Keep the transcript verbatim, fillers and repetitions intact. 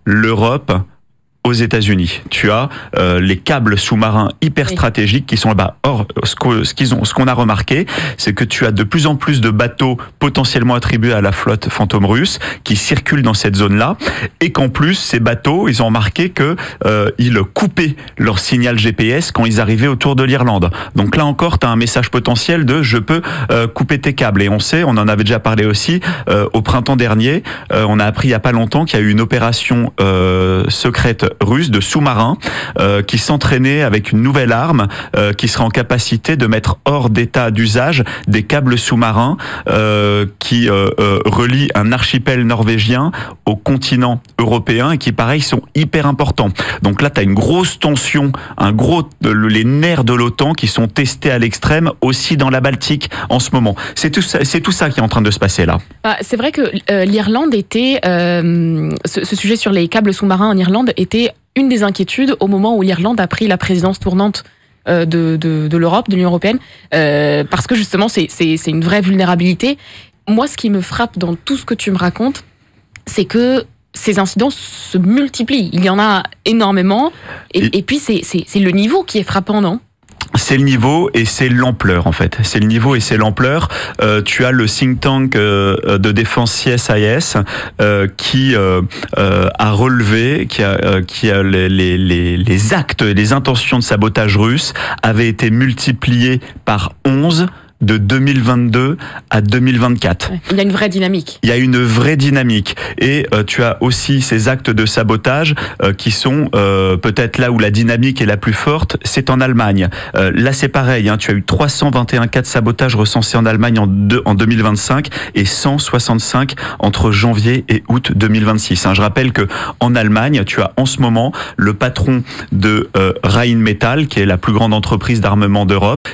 l'Europe aux États-Unis. Tu as euh, les câbles sous-marins hyper stratégiques qui sont là-bas. Or, ce qu'on, ce qu'ils ont, ce qu'on a remarqué, c'est que tu as de plus en plus de bateaux potentiellement attribués à la flotte fantôme russe qui circulent dans cette zone-là, et qu'en plus, ces bateaux, ils ont remarqué que euh, ils coupaient leur signal G P S quand ils arrivaient autour de l'Irlande. Donc là encore, tu as un message potentiel de je peux euh, couper tes câbles. Et on sait, on en avait déjà parlé aussi euh, au printemps dernier. Euh, on a appris il y a pas longtemps qu'il y a eu une opération euh, secrète russe de sous-marins euh, qui s'entraînaient avec une nouvelle arme euh, qui serait en capacité de mettre hors d'état d'usage des câbles sous-marins euh, qui euh, euh, relient un archipel norvégien au continent européen et qui, pareil, sont hyper importants. Donc là, tu as une grosse tension, un gros, les nerfs de l'OTAN qui sont testés à l'extrême aussi dans la Baltique en ce moment. C'est tout ça, c'est tout ça qui est en train de se passer là. Bah, c'est vrai que euh, l'Irlande était, euh, ce, ce sujet sur les câbles sous-marins en Irlande était une des inquiétudes au moment où l'Irlande a pris la présidence tournante euh, de, de, de l'Europe, de l'Union européenne, euh, parce que justement c'est, c'est, c'est une vraie vulnérabilité. Moi, ce qui me frappe dans tout ce que tu me racontes, c'est que ces incidents se multiplient. Il y en a énormément, et, et, et puis c'est, c'est, c'est le niveau qui est frappant, non ? C'est le niveau et c'est l'ampleur en fait. C'est le niveau et c'est l'ampleur. Euh, tu as le think tank euh, de défense C S I S euh, qui euh, euh, a relevé, qui a, euh, qui a les, les, les, les actes, les intentions de sabotage russes avaient été multipliés par onze de deux mille vingt-deux à deux mille vingt-quatre. Il y a une vraie dynamique. Il y a une vraie dynamique. Et euh, tu as aussi ces actes de sabotage euh, qui sont euh, peut-être là où la dynamique est la plus forte, c'est en Allemagne. Euh, là, c'est pareil, hein, tu as eu trois cent vingt et un cas de sabotage recensés en Allemagne en, deux, en deux mille vingt-cinq et cent soixante-cinq entre janvier et août deux mille vingt-six. Hein, je rappelle que en Allemagne, tu as en ce moment le patron de euh, Rheinmetall, qui est la plus grande entreprise d'armement d'Europe,